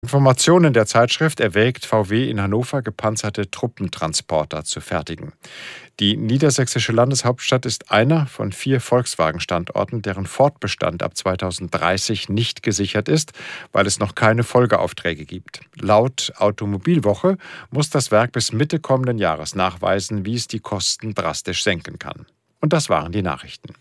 Informationen der Zeitschrift erwägt VW in Hannover gepanzerte Truppentransporter zu fertigen. Die niedersächsische Landeshauptstadt ist einer von 4 Volkswagen-Standorten, deren Fortbestand ab 2030 nicht gesichert ist, weil es noch keine Folgeaufträge gibt. Laut Automobilwoche muss das Werk bis Mitte kommenden Jahres nachweisen, wie es die Kosten drastisch senken kann. Und das waren die Nachrichten.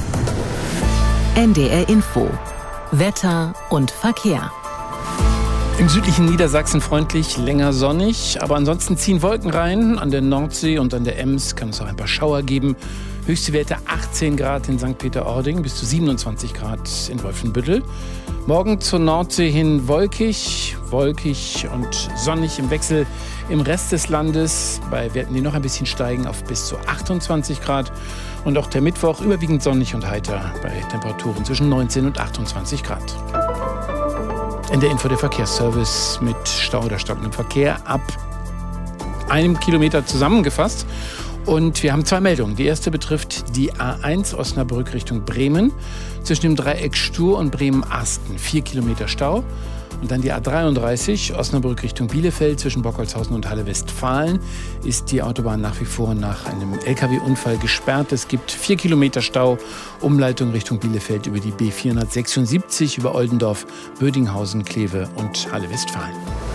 NDR Info. Wetter und Verkehr. Im südlichen Niedersachsen freundlich, länger sonnig, aber ansonsten ziehen Wolken rein. An der Nordsee und an der Ems kann es auch ein paar Schauer geben. Höchste Werte 18 Grad in St. Peter-Ording bis zu 27 Grad in Wolfenbüttel. Morgen zur Nordsee hin wolkig und sonnig im Wechsel im Rest des Landes. Bei Werten, die noch ein bisschen steigen, auf bis zu 28 Grad. Und auch der Mittwoch überwiegend sonnig und heiter bei Temperaturen zwischen 19 und 28 Grad. In der Info der Verkehrsservice mit Stau oder stockendem Verkehr ab 1 Kilometer zusammengefasst. Und wir haben 2 Meldungen. Die erste betrifft die A1 Osnabrück Richtung Bremen. Zwischen dem Dreieck Stur und Bremen-Asten 4 Kilometer Stau. Und dann die A33 Osnabrück Richtung Bielefeld zwischen Bockholzhausen und Halle-Westfalen ist die Autobahn nach wie vor nach einem LKW-Unfall gesperrt. Es gibt 4 Kilometer Stau, Umleitung Richtung Bielefeld über die B476, über Oldendorf, Bödinghausen, Kleve und Halle-Westfalen.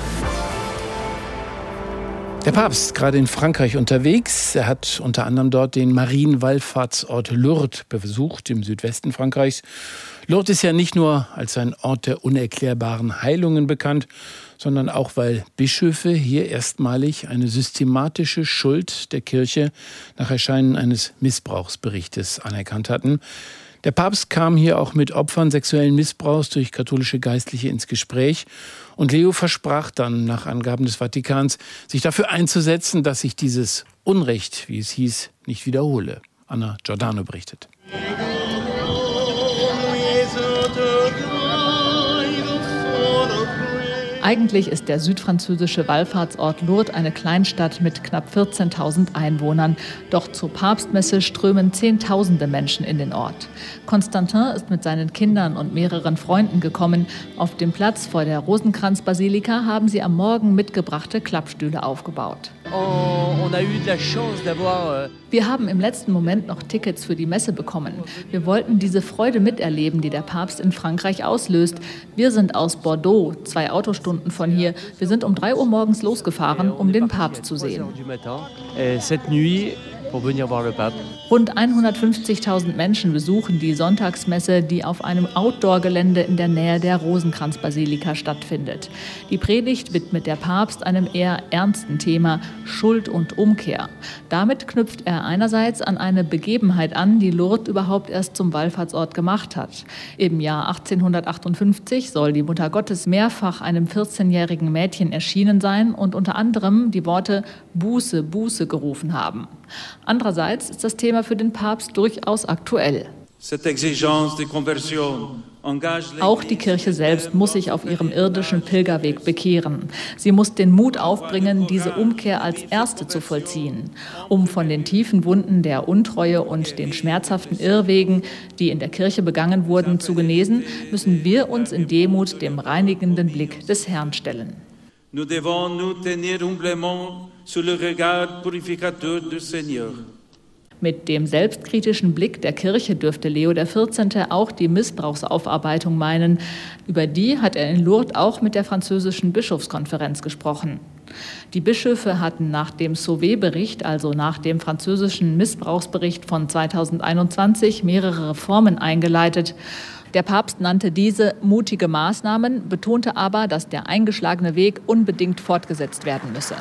Der Papst gerade in Frankreich unterwegs. Er hat unter anderem dort den Marienwallfahrtsort Lourdes besucht, im Südwesten Frankreichs. Lourdes ist ja nicht nur als ein Ort der unerklärbaren Heilungen bekannt, sondern auch, weil Bischöfe hier erstmalig eine systematische Schuld der Kirche nach Erscheinen eines Missbrauchsberichtes anerkannt hatten. Der Papst kam hier auch mit Opfern sexuellen Missbrauchs durch katholische Geistliche ins Gespräch. Und Leo versprach dann, nach Angaben des Vatikans, sich dafür einzusetzen, dass sich dieses Unrecht, wie es hieß, nicht wiederhole. Anna Giordano berichtet. Eigentlich ist der südfranzösische Wallfahrtsort Lourdes eine Kleinstadt mit knapp 14.000 Einwohnern. Doch zur Papstmesse strömen Zehntausende Menschen in den Ort. Constantin ist mit seinen Kindern und mehreren Freunden gekommen. Auf dem Platz vor der Rosenkranzbasilika haben sie am Morgen mitgebrachte Klappstühle aufgebaut. Wir haben im letzten Moment noch Tickets für die Messe bekommen. Wir wollten diese Freude miterleben, die der Papst in Frankreich auslöst. Wir sind aus Bordeaux, 2 Autostunden von hier. Wir sind um 3 Uhr morgens losgefahren, um den Papst zu sehen. Rund 150.000 Menschen besuchen die Sonntagsmesse, die auf einem Outdoor-Gelände in der Nähe der Rosenkranzbasilika stattfindet. Die Predigt widmet der Papst einem eher ernsten Thema, Schuld und Umkehr. Damit knüpft er einerseits an eine Begebenheit an, die Lourdes überhaupt erst zum Wallfahrtsort gemacht hat. Im Jahr 1858 soll die Mutter Gottes mehrfach einem 14-jährigen Mädchen erschienen sein und unter anderem die Worte Buße, Buße gerufen haben. Andererseits ist das Thema für den Papst durchaus aktuell. Auch die Kirche selbst muss sich auf ihrem irdischen Pilgerweg bekehren. Sie muss den Mut aufbringen, diese Umkehr als erste zu vollziehen. Um von den tiefen Wunden der Untreue und den schmerzhaften Irrwegen, die in der Kirche begangen wurden, zu genesen, müssen wir uns in Demut dem reinigenden Blick des Herrn stellen. Nous devons nous tenir humblement sous le regard purificateur du Seigneur. Mit dem selbstkritischen Blick der Kirche dürfte Leo XIV. Auch die Missbrauchsaufarbeitung meinen. Über die hat er in Lourdes auch mit der französischen Bischofskonferenz gesprochen. Die Bischöfe hatten nach dem Sauvé-Bericht, also nach dem französischen Missbrauchsbericht von 2021, mehrere Reformen eingeleitet. Der Papst nannte diese mutige Maßnahmen, betonte aber, dass der eingeschlagene Weg unbedingt fortgesetzt werden müsse.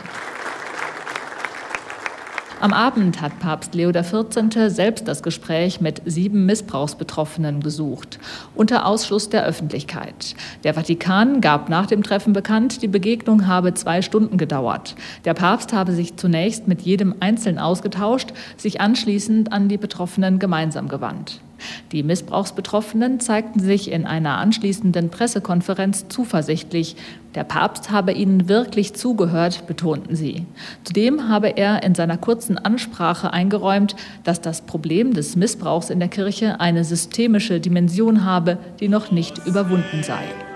Am Abend hat Papst Leo XIV. Selbst das Gespräch mit 7 Missbrauchsbetroffenen gesucht, unter Ausschluss der Öffentlichkeit. Der Vatikan gab nach dem Treffen bekannt, die Begegnung habe 2 Stunden gedauert. Der Papst habe sich zunächst mit jedem einzeln ausgetauscht, sich anschließend an die Betroffenen gemeinsam gewandt. Die Missbrauchsbetroffenen zeigten sich in einer anschließenden Pressekonferenz zuversichtlich. Der Papst habe ihnen wirklich zugehört, betonten sie. Zudem habe er in seiner kurzen Ansprache eingeräumt, dass das Problem des Missbrauchs in der Kirche eine systemische Dimension habe, die noch nicht überwunden sei.